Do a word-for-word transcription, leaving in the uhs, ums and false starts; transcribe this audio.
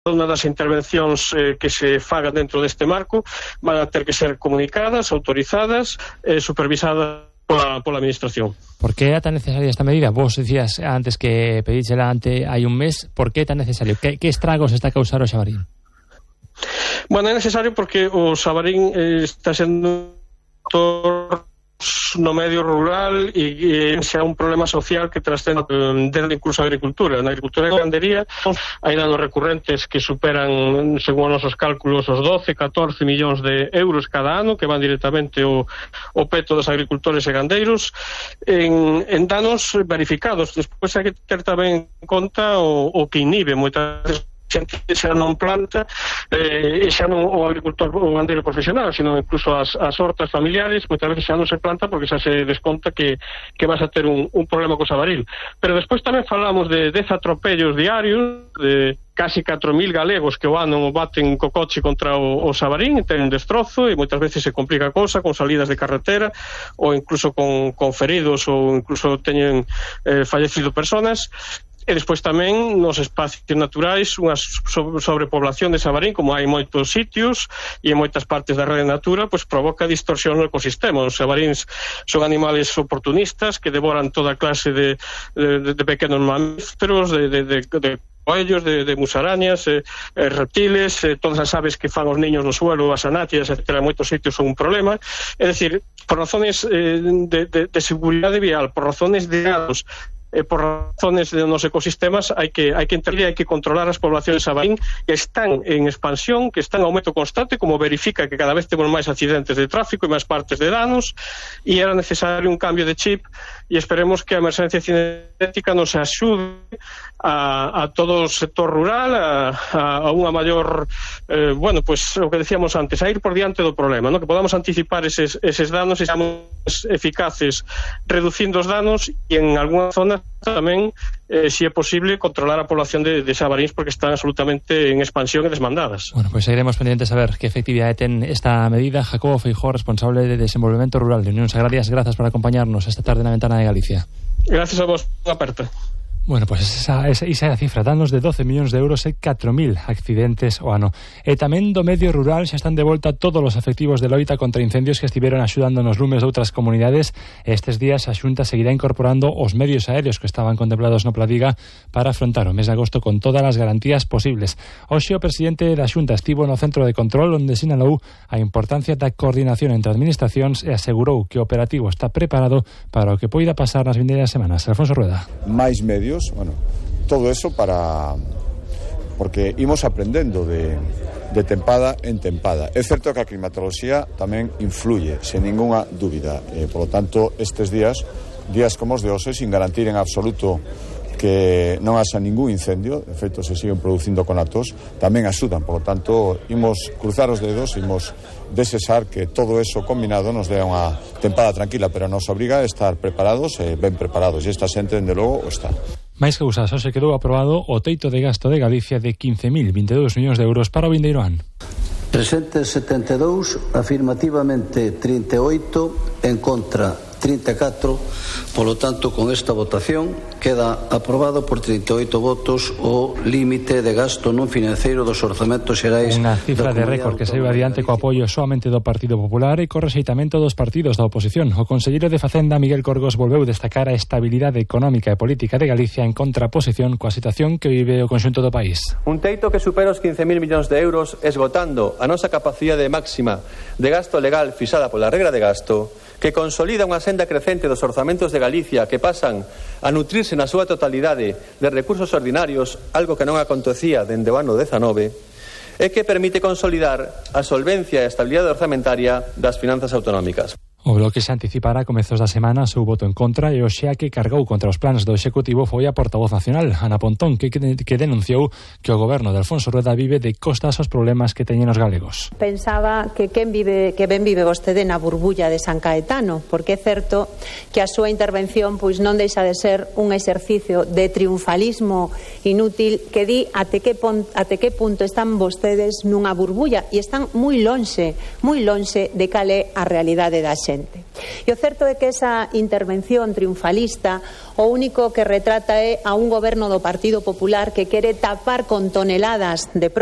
Unha das intervencións eh, que se fagan dentro deste marco van a ter que ser comunicadas, autorizadas e eh, supervisadas pola, pola Administración. Por que é tan necesaria esta medida? Vos dicías antes que pedíchela ante hai un mes. Por que é tan necesario? Que, que estragos está a causar o xabarín? Bueno, é necesario porque o xabarín eh, está sendo no medio rural e, e xa un problema social que trascende desde incluso a agricultura. Na agricultura e gandería hai danos recurrentes que superan, según os nosos cálculos, os doce, catorce millóns de euros cada ano que van directamente ao, ao peto dos agricultores e gandeiros en, en danos verificados. Despois hai que ter tamén en conta o, o que inhibe moitas veces xente xa non planta eh, e xa non o agricultor o gandeiro profesional, sino incluso as, as hortas familiares moitas veces xa non se planta porque xa se desconta que, que vas a ter un, un problema co xabaril. Pero despois tamén falamos de dez atropellos diarios de casi catro mil galegos que o ano baten co coche contra o, o xabarín e ten un destrozo e moitas veces se complica a cousa con salidas de carretera ou incluso con, con feridos ou incluso teñen eh, fallecido personas. E despois tamén nos espacios naturais unha sobrepoblación de xabarín, como hai moitos sitios e en moitas partes da rede natura, pois provoca distorsión no ecosistema. Os xabaríns son animales oportunistas que devoran toda clase de, de, de pequenos mamíferos, de, de, de, de coellos, de, de musarañas, eh, eh, reptiles, eh, todas as aves que fan os niños no suelo, as anátias, etcétera, en moitos sitios son un problema. É dicir, por razones eh, de, de, de seguridade vial, por razones de dados, eh, por razones de nos ecosistemas hai que hai que entender, hai que controlar as poblacións de xabarín que están en expansión, que están en aumento constante, como verifica que cada vez temos máis accidentes de tráfico e máis partes de danos, e era necesario un cambio de chip e esperemos que a emerxencia cinética nos axude a, a todo o sector rural a, a, a unha maior eh, bueno, pues o que decíamos antes, a ir por diante do problema, ¿no? Que podamos anticipar eses, eses danos e seamos eficaces reducindo os danos e en algunha zona tamén, eh, si é posible, controlar a población de, de xabaríns porque están absolutamente en expansión e desmandadas. Bueno, pues iremos pendientes a ver que efectividade ten esta medida. Jacobo Feijó, responsable de Desenvolvemento Rural de Unión Agrarias, grazas por acompañarnos esta tarde na Ventana de Galicia. Gracias a vos, aperta. Bueno, pues esa, esa, esa é a cifra, danos de doce millóns de euros e catro mil accidentes o ano. E tamén do medio rural xa están de volta todos os efectivos de loita contra incendios que estiveron axudando nos lumes de outras comunidades. Estes días a Xunta seguirá incorporando os medios aéreos que estaban contemplados no Pladiga para afrontar o mes de agosto con todas as garantías posibles. Hoxe o presidente da Xunta estivo no centro de control onde sinalou a importancia da coordinación entre administracións e asegurou que o operativo está preparado para o que poida pasar nas vindeiras semanas. Alfonso Rueda. Mais medios. Bueno, todo eso para porque imos aprendendo de, de tempada en tempada. É certo que a climatoloxía tamén influye, sen ninguna dúbida. Eh, por lo tanto, estes días, días como os de hoxe, sin garantir en absoluto que non haxa ningún incendio, de feito se siguen producindo conatos, tamén axudan. Por lo tanto, imos cruzar os dedos, imos desexar que todo eso combinado nos dé unha tempada tranquila, pero nos obriga a estar preparados e ben preparados, e esta xente, dende logo, o está. Máis que usas, hoxe quedou aprobado o teito de gasto de Galicia de quince mil veinte e dous millóns de euros para o vindeiro ano. Presentes setenta e dous, afirmativamente trinta e oito, en contra trinta e catro, polo tanto, con esta votación queda aprobado por trinta e oito votos o límite de gasto non financeiro dos orzamentos xerais. Unha cifra de récord que saiu adiante co apoio soamente do Partido Popular e co rexeitamento dos partidos da oposición. O conselleiro de Facenda, Miguel Corgos, volveu destacar a estabilidade económica e política de Galicia en contraposición coa situación que vive o conxunto do país. Un teito que supera os quince mil millóns de euros, esgotando a nosa capacidade máxima de gasto legal fixada pola regra de gasto, que consolida unha senda crecente dos orzamentos de Galicia que pasan a nutrirse na súa totalidade de recursos ordinarios, algo que non acontecía dende o ano dezanove, e que permite consolidar a solvencia e a estabilidade orzamentaria das finanzas autonómicas. O Bloque se anticipará a comezos da semana seu voto en contra e o xa que cargou contra os planes do Executivo foi a portavoz nacional, Ana Pontón, que, que denunciou que o goberno de Alfonso Rueda vive de costas aos problemas que teñen os galegos. Pensaba que quen vive, que ben vive vostede na burbulla de San Caetano, porque é certo que a súa intervención pois non deixa de ser un exercicio de triunfalismo inútil que di até que, pon, até que punto están vostedes nunha burbulla e están moi lonxe, moi lonxe de cal é a realidade da xente. xente. E o certo é que esa intervención triunfalista o único que retrata é a un goberno do Partido Popular que quere tapar con toneladas de